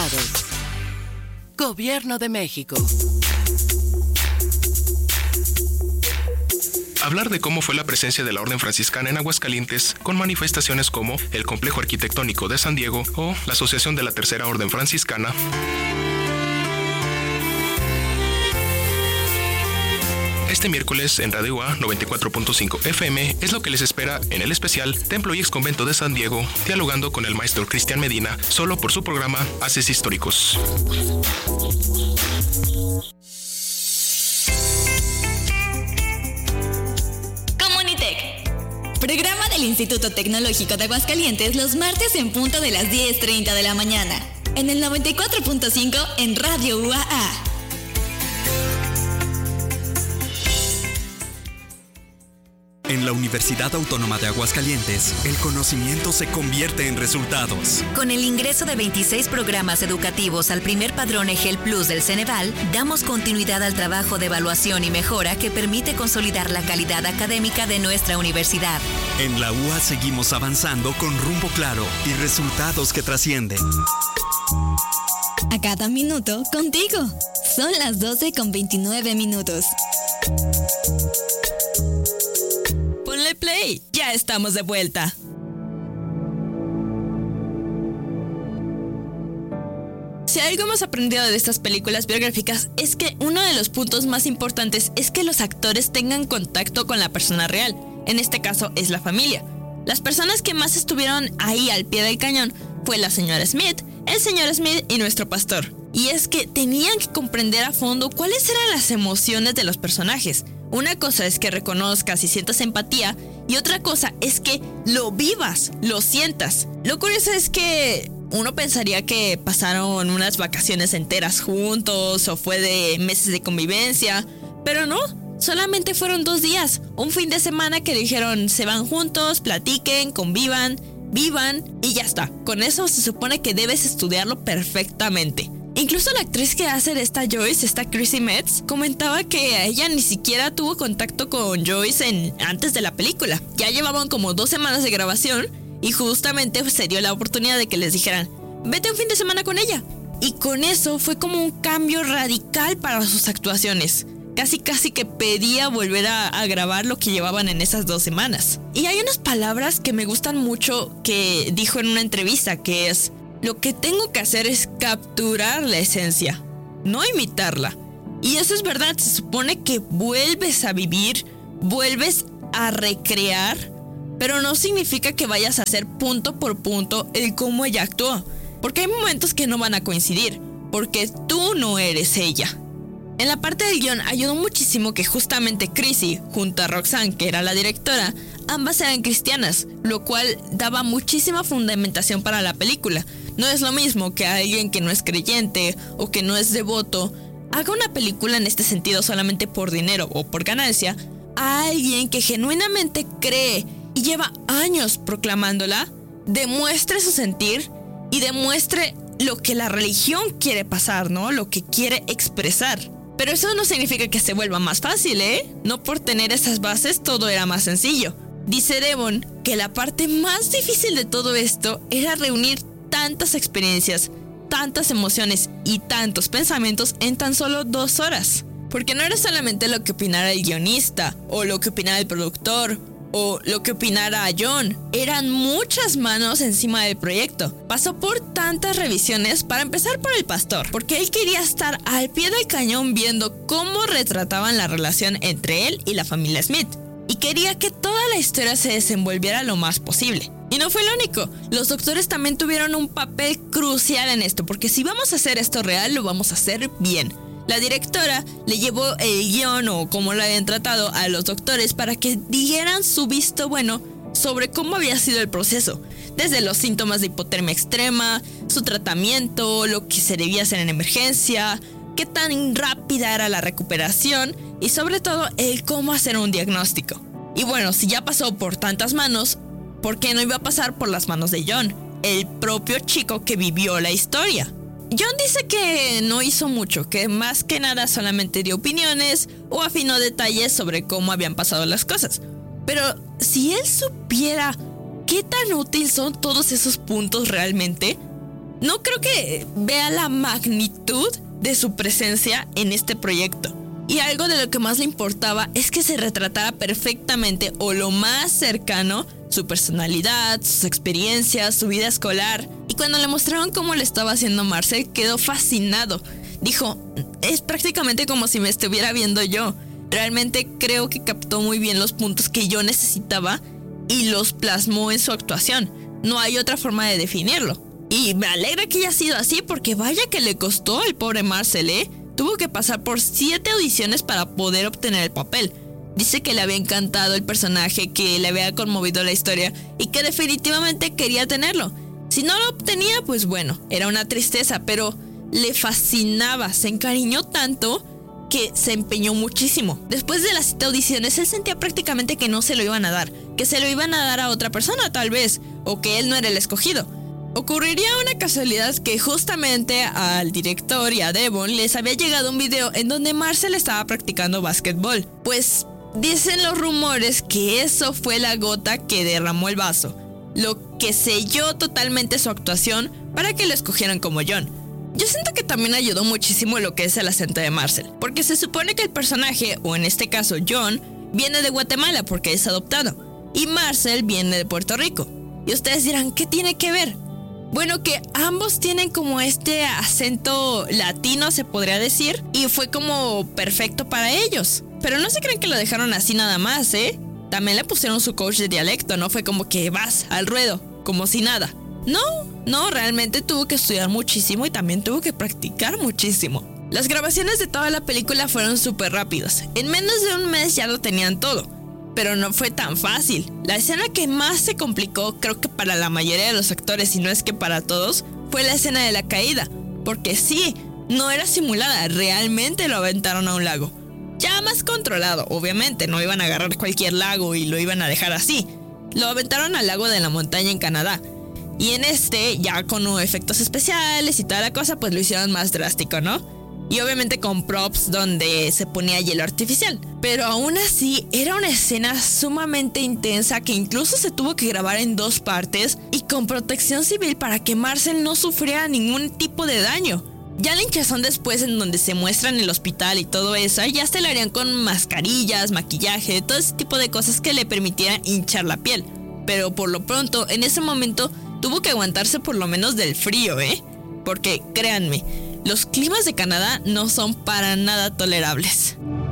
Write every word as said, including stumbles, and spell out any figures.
resultados. Gobierno de México. Hablar de cómo fue la presencia de la Orden Franciscana en Aguascalientes, con manifestaciones como el Complejo Arquitectónico de San Diego o la Asociación de la Tercera Orden Franciscana. Este miércoles en Radio U A noventa y cuatro punto cinco F M es lo que les espera en el especial Templo y Exconvento de San Diego, dialogando con el maestro Cristian Medina, solo por su programa Haces Históricos. Comunitec, programa del Instituto Tecnológico de Aguascalientes, los martes en punto de las diez treinta de la mañana, en el noventa y cuatro punto cinco en Radio U A A. En la Universidad Autónoma de Aguascalientes, el conocimiento se convierte en resultados. Con el ingreso de veintiséis programas educativos al primer padrón EGEL Plus del Ceneval, damos continuidad al trabajo de evaluación y mejora que permite consolidar la calidad académica de nuestra universidad. En la U A seguimos avanzando con rumbo claro y resultados que trascienden. A cada minuto, contigo. Son las doce con veintinueve minutos. Ponle play, ya estamos de vuelta. Si algo hemos aprendido de estas películas biográficas es que uno de los puntos más importantes es que los actores tengan contacto con la persona real. En este caso es la familia. Las personas que más estuvieron ahí al pie del cañón fue la señora Smith, el señor Smith y nuestro pastor. Y es que tenían que comprender a fondo cuáles eran las emociones de los personajes. Una cosa es que reconozcas y sientas empatía, y otra cosa es que lo vivas, lo sientas. Lo curioso es que uno pensaría que pasaron unas vacaciones enteras juntos o fue de meses de convivencia, pero no, solamente fueron dos días, un fin de semana que dijeron se van juntos, platiquen, convivan, vivan y ya está. Con eso se supone que debes estudiarlo perfectamente. Incluso la actriz que hace de esta Joyce, esta Chrissy Metz, comentaba que ella ni siquiera tuvo contacto con Joyce en, antes de la película. Ya llevaban como dos semanas de grabación y justamente se dio la oportunidad de que les dijeran, vete un fin de semana con ella. Y con eso fue como un cambio radical para sus actuaciones. Casi casi que pedía volver a, a grabar lo que llevaban en esas dos semanas. Y hay unas palabras que me gustan mucho que dijo en una entrevista, que es: lo que tengo que hacer es capturar la esencia, no imitarla. Y eso es verdad, se supone que vuelves a vivir, vuelves a recrear, pero no significa que vayas a hacer punto por punto el cómo ella actuó. Porque hay momentos que no van a coincidir, porque tú no eres ella. En la parte del guión ayudó muchísimo que justamente Chrissy, junto a Roxanne, que era la directora, ambas eran cristianas, lo cual daba muchísima fundamentación para la película. No es lo mismo que alguien que no es creyente o que no es devoto haga una película en este sentido solamente por dinero o por ganancia, a alguien que genuinamente cree y lleva años proclamándola, demuestre su sentir y demuestre lo que la religión quiere pasar, ¿no? Lo que quiere expresar. Pero eso no significa que se vuelva más fácil, ¿eh? No por tener esas bases todo era más sencillo. Dice Devon que la parte más difícil de todo esto era reunir tantas experiencias, tantas emociones y tantos pensamientos en tan solo dos horas. Porque no era solamente lo que opinara el guionista, o lo que opinara el productor, o lo que opinara John. Eran muchas manos encima del proyecto. Pasó por tantas revisiones, para empezar por el pastor, porque él quería estar al pie del cañón viendo cómo retrataban la relación entre él y la familia Smith. Y quería que toda la historia se desenvolviera lo más posible. Y no fue lo único, los doctores también tuvieron un papel crucial en esto, porque si vamos a hacer esto real, lo vamos a hacer bien. La directora le llevó el guión o cómo lo habían tratado a los doctores para que dieran su visto bueno sobre cómo había sido el proceso, desde los síntomas de hipotermia extrema, su tratamiento, lo que se debía hacer en emergencia, qué tan rápida era la recuperación y sobre todo el cómo hacer un diagnóstico. Y bueno, si ya pasó por tantas manos, ¿por qué no iba a pasar por las manos de John, el propio chico que vivió la historia? John dice que no hizo mucho, que más que nada solamente dio opiniones o afinó detalles sobre cómo habían pasado las cosas. Pero si él supiera qué tan útil son todos esos puntos realmente, no creo que vea la magnitud de su presencia en este proyecto. Y algo de lo que más le importaba es que se retratara perfectamente o lo más cercano su personalidad, sus experiencias, su vida escolar. Y cuando le mostraron cómo le estaba haciendo Marcel, quedó fascinado. Dijo, es prácticamente como si me estuviera viendo yo. Realmente creo que captó muy bien los puntos que yo necesitaba y los plasmó en su actuación. No hay otra forma de definirlo. Y me alegra que haya sido así, porque vaya que le costó al pobre Marcel, ¿eh? Tuvo que pasar por siete audiciones para poder obtener el papel. Dice que le había encantado el personaje, que le había conmovido la historia y que definitivamente quería tenerlo. Si no lo obtenía, pues bueno, era una tristeza, pero le fascinaba, se encariñó tanto que se empeñó muchísimo. Después de las siete audiciones, él sentía prácticamente que no se lo iban a dar, que se lo iban a dar a otra persona tal vez, o que él no era el escogido. Ocurriría una casualidad que justamente al director y a Devon les había llegado un video en donde Marcel estaba practicando básquetbol. Pues dicen los rumores que eso fue la gota que derramó el vaso, lo que selló totalmente su actuación para que lo escogieran como John. Yo siento que también ayudó muchísimo lo que es el acento de Marcel, porque se supone que el personaje, o en este caso John, viene de Guatemala porque es adoptado, y Marcel viene de Puerto Rico. Y ustedes dirán, ¿qué tiene que ver? Bueno, que ambos tienen como este acento latino, se podría decir, y fue como perfecto para ellos. Pero no se creen que lo dejaron así nada más, ¿eh? También le pusieron su coach de dialecto, no fue como que vas al ruedo, como si nada. No, no, realmente tuvo que estudiar muchísimo y también tuvo que practicar muchísimo. Las grabaciones de toda la película fueron súper rápidas. En menos de un mes ya lo tenían todo. Pero no fue tan fácil. La escena que más se complicó, creo que para la mayoría de los actores, y no es que para todos, fue la escena de la caída. Porque sí, no era simulada, realmente lo aventaron a un lago. Ya más controlado, obviamente, no iban a agarrar cualquier lago y lo iban a dejar así. Lo aventaron al lago de la montaña en Canadá. Y en este, ya con efectos especiales y toda la cosa, pues lo hicieron más drástico, ¿no? Y obviamente con props donde se ponía hielo artificial. Pero aún así, era una escena sumamente intensa que incluso se tuvo que grabar en dos partes y con protección civil para que Marcel no sufriera ningún tipo de daño. Ya la hinchazón después, en donde se muestra en el hospital y todo eso, ya se lo harían con mascarillas, maquillaje, todo ese tipo de cosas que le permitieran hinchar la piel. Pero por lo pronto, en ese momento, tuvo que aguantarse por lo menos del frío, ¿eh? Porque créanme, los climas de Canadá no son para nada tolerables.